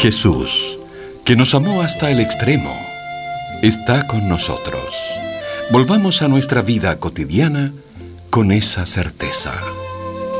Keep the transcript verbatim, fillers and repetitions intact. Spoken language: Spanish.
Jesús, que nos amó hasta el extremo, está con nosotros. Volvamos a nuestra vida cotidiana con esa certeza.